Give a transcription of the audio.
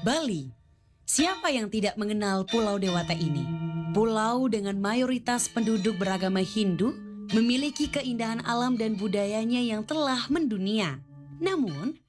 Bali. Siapa yang tidak mengenal Pulau Dewata ini? Pulau dengan mayoritas penduduk beragama Hindu memiliki keindahan alam dan budayanya yang telah mendunia. Namun,